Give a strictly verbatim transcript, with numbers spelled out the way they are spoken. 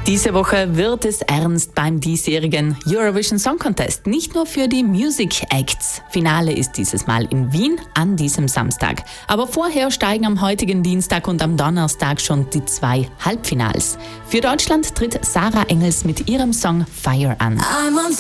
Diese Woche wird es ernst beim diesjährigen Eurovision Song Contest. Nicht nur für die Music Acts. Finale ist dieses Mal in Wien an diesem Samstag. Aber vorher steigen am heutigen Dienstag und am Donnerstag schon die zwei Halbfinals. Für Deutschland tritt Sarah Engels mit ihrem Song Fire an.